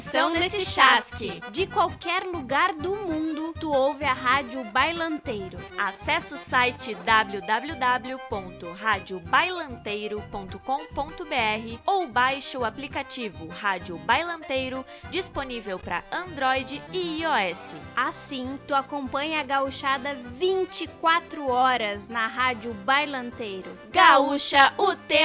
São nesse chasque. De qualquer lugar do mundo, tu ouve a Rádio Bailanteiro. Acesse o site www.radiobailanteiro.com.br ou baixe o aplicativo Rádio Bailanteiro, disponível para Android e iOS. Assim, tu acompanha a gauchada 24 horas na Rádio Bailanteiro. Gaúcha, o tempo